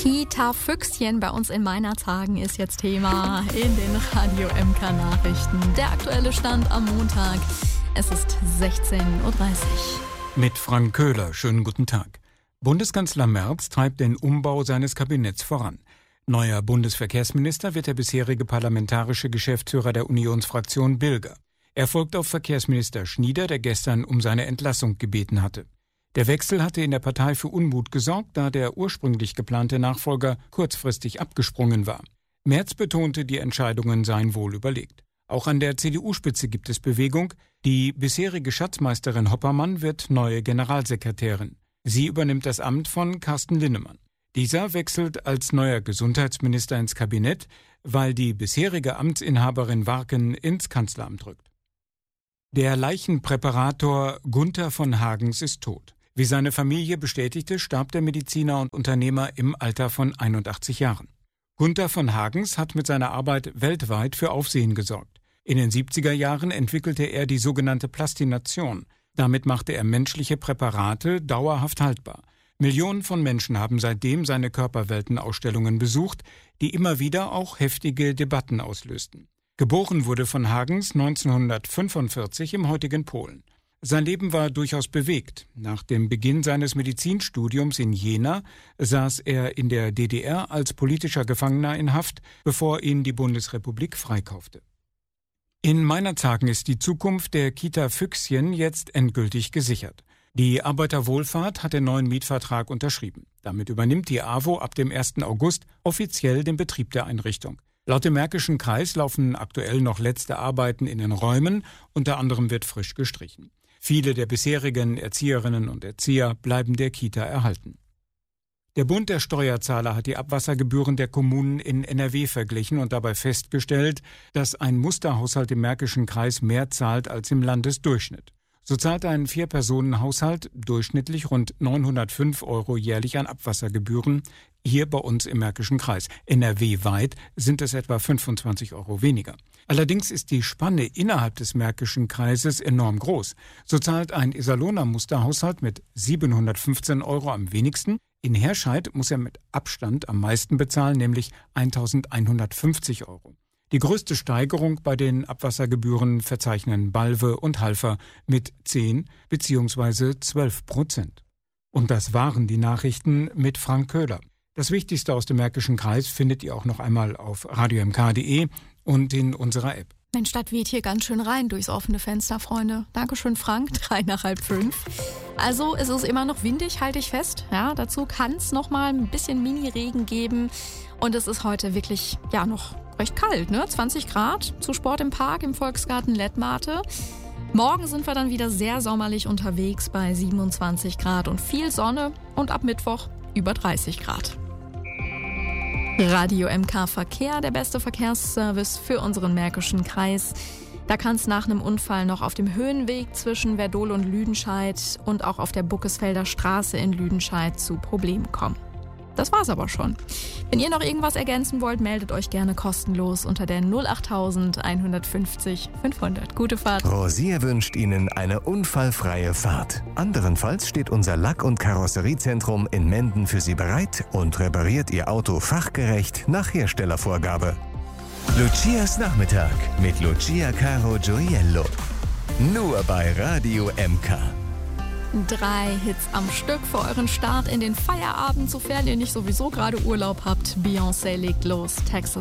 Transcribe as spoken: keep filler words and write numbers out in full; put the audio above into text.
Kita-Füchschen bei uns in meiner Tagen ist jetzt Thema in den Radio M K-Nachrichten. Der aktuelle Stand am Montag. Es ist sechzehn Uhr dreißig. Mit Frank Köhler, schönen guten Tag. Bundeskanzler Merz treibt den Umbau seines Kabinetts voran. Neuer Bundesverkehrsminister wird der bisherige parlamentarische Geschäftsführer der Unionsfraktion Bilger. Er folgt auf Verkehrsminister Schnieder, der gestern um seine Entlassung gebeten hatte. Der Wechsel hatte in der Partei für Unmut gesorgt, da der ursprünglich geplante Nachfolger kurzfristig abgesprungen war. Merz betonte, die Entscheidungen seien wohl überlegt. Auch an der C D U-Spitze gibt es Bewegung. Die bisherige Schatzmeisterin Hoppermann wird neue Generalsekretärin. Sie übernimmt das Amt von Carsten Linnemann. Dieser wechselt als neuer Gesundheitsminister ins Kabinett, weil die bisherige Amtsinhaberin Warken ins Kanzleramt rückt. Der Leichenpräparator Gunther von Hagens ist tot. Wie seine Familie bestätigte, starb der Mediziner und Unternehmer im Alter von einundachtzig Jahren. Gunther von Hagens hat mit seiner Arbeit weltweit für Aufsehen gesorgt. In den siebziger Jahren entwickelte er die sogenannte Plastination. Damit machte er menschliche Präparate dauerhaft haltbar. Millionen von Menschen haben seitdem seine Körperweltenausstellungen besucht, die immer wieder auch heftige Debatten auslösten. Geboren wurde von Hagens neunzehnhundertfünfundvierzig im heutigen Polen. Sein Leben war durchaus bewegt. Nach dem Beginn seines Medizinstudiums in Jena saß er in der D D R als politischer Gefangener in Haft, bevor ihn die Bundesrepublik freikaufte. In meiner Tagen ist die Zukunft der Kita Füchschen jetzt endgültig gesichert. Die Arbeiterwohlfahrt hat den neuen Mietvertrag unterschrieben. Damit übernimmt die AWO ab dem ersten August offiziell den Betrieb der Einrichtung. Laut dem Märkischen Kreis laufen aktuell noch letzte Arbeiten in den Räumen, unter anderem wird frisch gestrichen. Viele der bisherigen Erzieherinnen und Erzieher bleiben der Kita erhalten. Der Bund der Steuerzahler hat die Abwassergebühren der Kommunen in N R W verglichen und dabei festgestellt, dass ein Musterhaushalt im Märkischen Kreis mehr zahlt als im Landesdurchschnitt. So zahlt ein Vier-Personen-Haushalt durchschnittlich rund neunhundertfünf Euro jährlich an Abwassergebühren, hier bei uns im Märkischen Kreis. N R W-weit sind es etwa fünfundzwanzig Euro weniger. Allerdings ist die Spanne innerhalb des Märkischen Kreises enorm groß. So zahlt ein Iserlohner Musterhaushalt mit siebenhundertfünfzehn Euro am wenigsten. In Herscheid muss er mit Abstand am meisten bezahlen, nämlich eintausendeinhundertfünfzig Euro. Die größte Steigerung bei den Abwassergebühren verzeichnen Balve und Halver mit zehn bzw. zwölf Prozent. Und das waren die Nachrichten mit Frank Köhler. Das Wichtigste aus dem Märkischen Kreis findet ihr auch noch einmal auf radio m k punkt d e und in unserer App. Mensch, das weht hier ganz schön rein durchs offene Fenster, Freunde. Dankeschön, Frank. Drei nach halb fünf. Also, es ist immer noch windig, halte ich fest. Ja, dazu kann es noch mal ein bisschen Mini-Regen geben. Und es ist heute wirklich, ja, noch recht kalt, ne? zwanzig Grad zu Sport im Park im Volksgarten Lettmate. Morgen sind wir dann wieder sehr sommerlich unterwegs bei siebenundzwanzig Grad und viel Sonne und ab Mittwoch über dreißig Grad. Radio M K Verkehr, der beste Verkehrsservice für unseren Märkischen Kreis. Da kann es nach einem Unfall noch auf dem Höhenweg zwischen Werdohl und Lüdenscheid und auch auf der Buckesfelder Straße in Lüdenscheid zu Problemen kommen. Das war's aber schon. Wenn ihr noch irgendwas ergänzen wollt, meldet euch gerne kostenlos unter der null acht eins fünfzig fünfhundert. Gute Fahrt. Rosier wünscht Ihnen eine unfallfreie Fahrt. Anderenfalls steht unser Lack- und Karosseriezentrum in Menden für Sie bereit und repariert Ihr Auto fachgerecht nach Herstellervorgabe. Lucias Nachmittag mit Lucia Caro Gioiello. Nur bei Radio M K. Drei Hits am Stück für euren Start in den Feierabend, sofern ihr nicht sowieso gerade Urlaub habt. Beyoncé legt los, Texas.